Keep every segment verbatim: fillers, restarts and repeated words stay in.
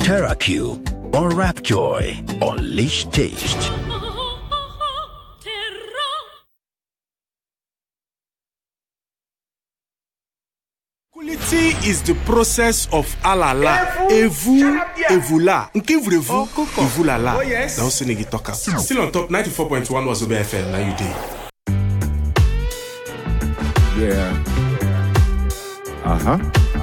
TerraQ or Rapjoy. Unleash taste. Quality is the process of alala, evu, evula, nkivrevu, evulala. Oh yes. Now Senegi Toka. Still on top, ninety-four point one was Obe F M. Now you did. Yeah. Uh huh.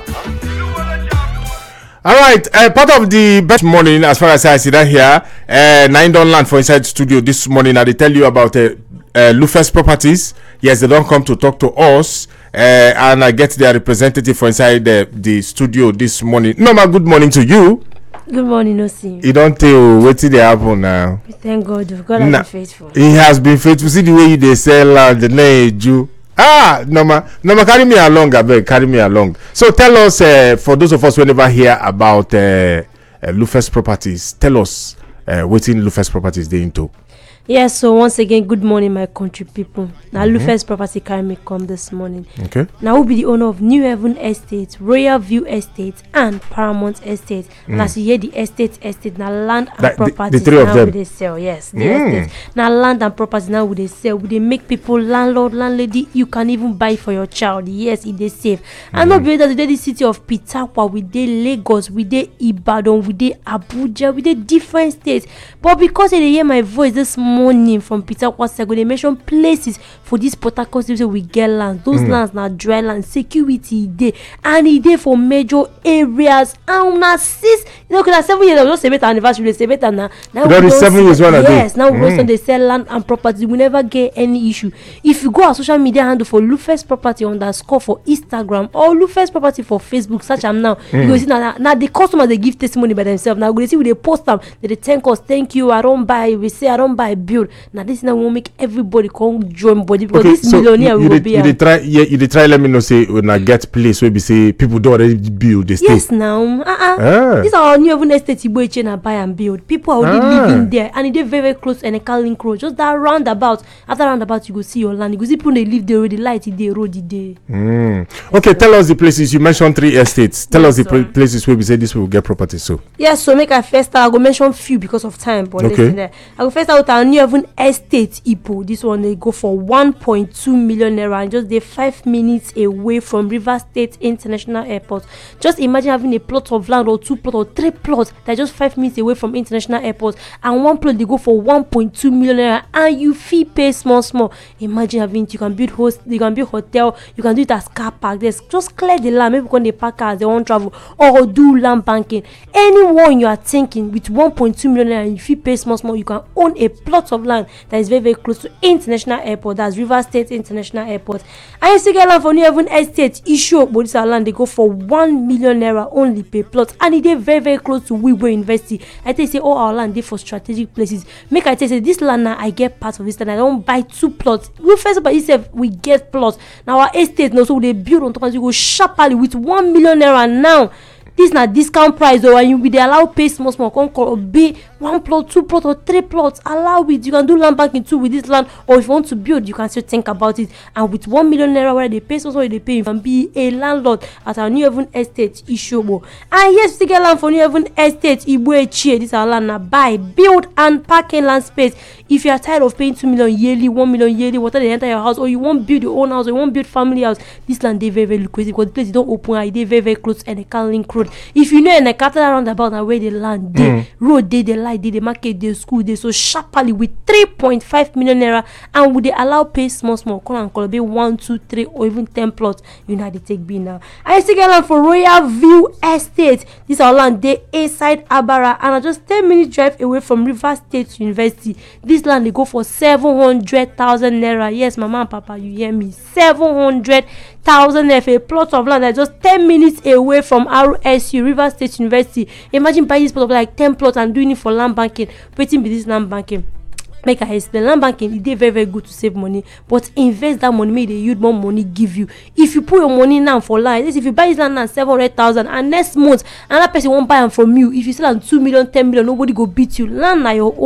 All right, uh, part of the best morning, as far as I see that here, uh, Nine Don Land for Inside Studio this morning. I they tell you about uh, uh, Lufes Properties. Yes, they don't come to talk to us, uh, and I get their representative for inside the, the studio this morning. Norma, good morning to you. Good morning, Osi. You don't tell what did happen now. Thank God, God has nah, been faithful. He has been faithful. See the way you they sell land, the name you. Ah, Norma, Norma, carry me along, I beg, carry me along. So tell us, uh, for those of us who never hear about uh, uh, Lufes Properties, tell us uh, what in Lufes Properties they into. Yes, so once again, good morning, my country people. Now, mm-hmm. Lufes Property carry me come this morning. Okay. Now, we'll be the owner of New Heaven Estate, Royal View Estate, and Paramount Estate. Mm. And as you hear the estate, estate, now land and that, property. The, the three of now them. With they sell, yes, the Mm. estate. Now, land and property now with they sell. With they make people landlord, landlady. You can even buy for your child. Yes, it is safe. Mm. And not be that today the city of Pitakwa, with the Lagos, with the Ibadan, with the Abuja, with the different states. But because they hear my voice this morning from Peter Kwasego, they mention places for this Port Harcourt city we get land. Those mm. lands now dry land, security day, and it day for major areas. And now six, you know, because seven years I was just celebrate anniversary, they celebrate now. Now we seven years one yes, now mm. we they sell land and property. We never get any issue. If you go on social media handle for Lufes Property underscore for Instagram or Lufes Property for Facebook, search them now. Mm. You go see now, now the customers they give testimony by themselves. Now we see we they post them, they, they thank us, thank you. I don't buy, we say I don't buy, build. Now this now will make everybody come join body because okay, this so millionaire you, will you be. You they try, yeah, you they try. Let me know say when I get place where we say people don't already build. They stay. Yes, now. Uh-uh. Ah. These are our new even estate Ibo chain and buy and build. People are already ah. living there, and they're very very close to Eneka Link Road. Just that roundabout. After roundabout, you go see your land. You go see people they live there already. Light the road the day. Mm. Okay, tell us the places you mentioned. Three estates. Tell yes, us the pl- places where we say this will get property. So yes, so make I first start. I go mention few because of time. But okay. Listen there. I go first start with our new even estate Ipo. This one they go for one point two million naira and just they five minutes away from River State International Airport. Just imagine having a plot of land or two plot or three plots that just five minutes away from International Airport, and one plot they go for one point two million naira and you fee pay small small. Imagine having you can build host, you can build hotel, you can do it as car park. There's just clear the land. Maybe when they park cars they won't travel or do land banking. Anyone you are thinking with one point two million naira and you fee pay small small, you can own a plot of land that is very very close to International Airport. That's River State International Airport. And you still get land for New Haven Estate issue, but this land they go for one million naira only per plot, and it is very very close to Wibo University. I tell you say all our land they for strategic places. Make I tell you say this land now I get part of this land. I don't buy two plots. We first by itself we get plots. Now our estate now so they build on top of you go sharply with one million naira now. This na discount price though, and you will be allowed pay small small come call be one plot, two plot or three plots. Allow it. You can do land banking too with this land, or if you want to build, you can still think about it. And with one million naira where they pay small small, they pay you can be a landlord at our New Haven Estate Ishobo. And yes, to get land for New Haven Estate Ibuechi, this our land now buy, build and parking land space. If you are tired of paying two million yearly, one million yearly, whatever they enter your house, or you want build your own house, or you want build family house, this land they very very lucrative because the place you don't open eye, they very very close and they can link road. If you know in a cattle roundabout and where they land, they mm. road they the light, they the market, they school, they so sharply with three point five million naira, and would they allow pay small small call and call be one, two, three, or even ten plots. You know how they take B now. I still get land for Royal View Estate. This our land they inside Abara and are just ten minutes drive away from River State University. This land they go for seven hundred thousand naira. Yes, mama and papa, you hear me? Seven hundred thousand naira for a plot of land that's just ten minutes away from R S U, River State University. Imagine buying this plot of like ten plots and doing it for land banking. Waiting with this land banking. Make I explain. Land banking, it is very very good to save money, but invest that money, make the yield more money give you. If you put your money now for land, if you buy this land now seven hundred thousand, and next month another person won't buy them from you. If you sell them two million, ten million, nobody go beat you. Land na your own.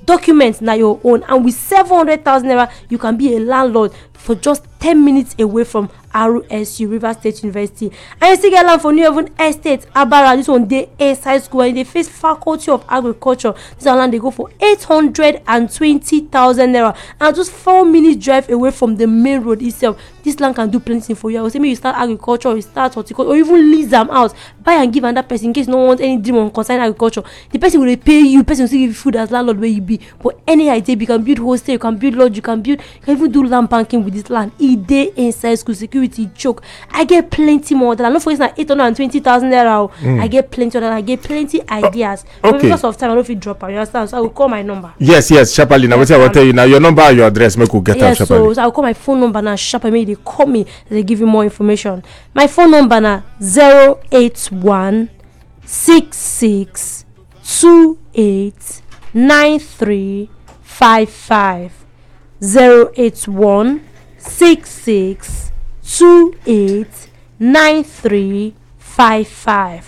documents na your own, and with seven hundred thousand naira you can be a landlord for just ten minutes away from R S U, Rivers State University. And you still get land for New Haven Estate, Abara. This one dey inside school, and they face Faculty of Agriculture. This one land they go for eight hundred twenty thousand naira, and just four minutes drive away from the main road itself. This land can do plenty for you. I would say maybe you start agriculture, or you start horticulture, or even lease them out, buy and give another person in case no one wants any dream on concerning agriculture. The person will pay you, the person will still give you food as landlord where you be. But any idea, you can build hostel, you can build lodge, you can build, you can even do land banking with this land. It dey inside school, security choke. I get plenty more than I know for instance eight hundred twenty thousand naira. Mm. I get plenty of that. I get plenty ideas. Uh, okay. But because of time, I don't feel drop. You understand? So I will call my number. Yes, yes, sharply. Now, yes, what I will tell you now. Your number, your address, make we get yes, out. So, so I will call my phone number now. Sharply, maybe they call me. They give you more information. My phone number now zero eight one six six two eight nine three five five zero eight one six six two eight nine three five five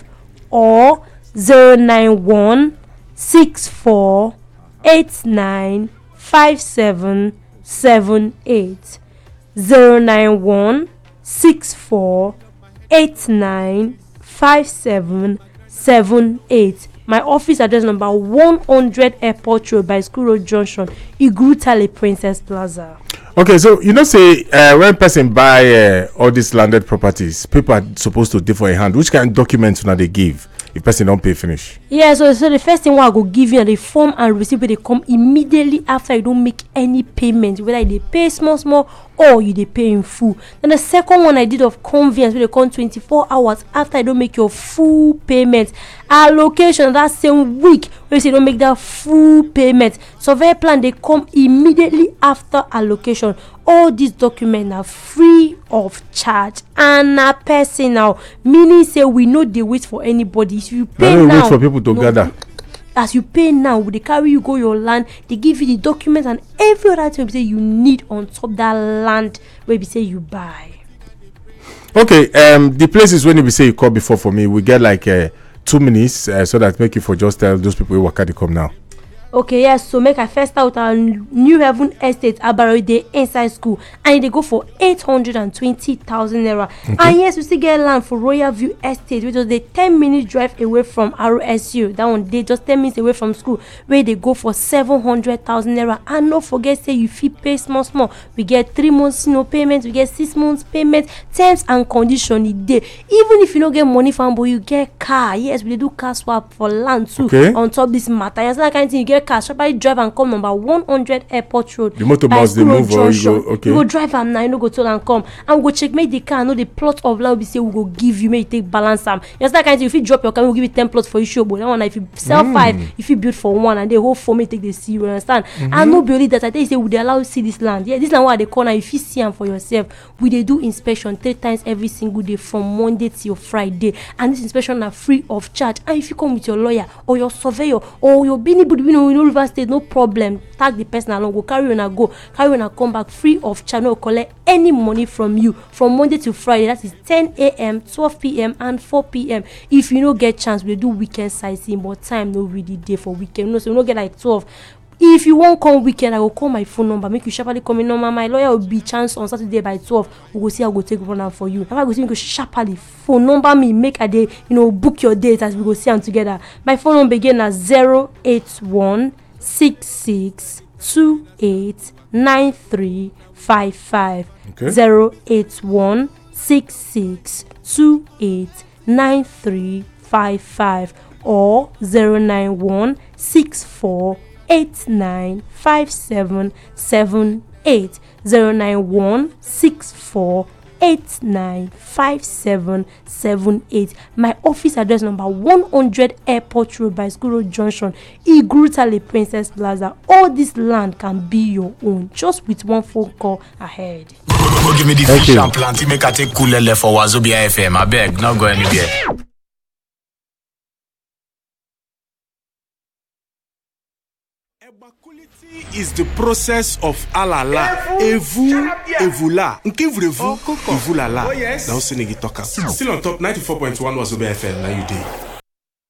or zero nine one six four eight nine five seven seven eight zero nine one six four eight nine five seven seven eight. My office address number one hundred Airport Road by School Road Junction, Igurutale Princess Plaza. Okay, so you know, say uh, when person buy uh, all these landed properties, people are supposed to do for a hand. Which kind of documents now they give if person don't pay finish? Yeah, so so the first thing what I go give you, the form and receipt, they come immediately after you don't make any payment, whether they pay small small or you they pay in full. Then the second one I did of conveyance, where they come twenty-four hours after you don't make your full payment. Allocation that same week where you say don't make that full payment. Survey plan they come immediately after allocation. All these documents are free of charge and are personal, meaning say we know they wait for anybody. If you pay no, now, wait for people to no, gather. As you pay now, they carry you go your land, they give you the documents and every other thing say you need on top that land where we say you buy. Okay, um, the places when you say you call before for me, we get like uh, two minutes uh, so that make you for just tell those people who work at the come now. Okay, yes, so make I first out our New Haven Estate Abaro Day inside school, and they go for eight hundred twenty thousand naira. Okay. And yes, we still get land for Royal View Estate, which was the ten minute drive away from R S U. That one they just ten minutes away from school, where they go for seven hundred thousand naira. And not forget, say you fee pay small small. We get three months no payment, we get six months payment, terms and conditions day. Even if you don't get money from but you get car. Yes, we do car swap for land too. Okay. On top this matter, yes, that kind of thing you get car, sharply drive and come number one hundred Airport Road. The motor must they move or you go, okay. You go drive am now, you no go tell and come. And we go check make the car, know the plot of land we say we go give you, make you take balance am. Yes, that kind of thing. If you drop your car, we will give you ten plots for you show. But that one, if you sell mm. five, if you build for one and they hold four, make take the see, you understand? Mm-hmm. And no be only that, I tell you say we they allow you see this land. Yeah, this land where they corner, if you see them for yourself, we they do inspection three times every single day from Monday till Friday. And this inspection are free of charge. And if you come with your lawyer or your surveyor or your anybody, you know, in River State, no problem. Tag the person along, go carry on and go, carry on and come back free of charge. No collect any money from you from Monday to Friday. That is ten a.m., twelve p.m. and four p.m. If you no get chance, we do weekend sightseeing, but time no really day for weekend. No, so we no get like twelve. If you won't come weekend, I will call my phone number. Make you sharply come in number. My lawyer will be chance on Saturday by twelve. We will see how we go take one out for you. Now I go see you go sharply phone number me. Make a day, you know, book your date as we go see them together. My phone number again is zero eight one six six two eight nine three five five. Okay. Zero eight one six six two eight nine three five five or zero nine one six four eight nine five seven seven eight zero nine one six four eight nine five seven seven eight. My office address number one hundred Airport Road by School Road Junction, Igurutale Princess Plaza. All this land can be your own just with one phone call ahead. Go give me the fish and plenty make I take cool left for Wazobia F M. I beg, not go anywhere. Evacuity is the process of alala. Evu, evula. Nkivrevu, evulala. Now, Senegi Toka. Still on top ninety-four point one Wazobia F M. Now you did.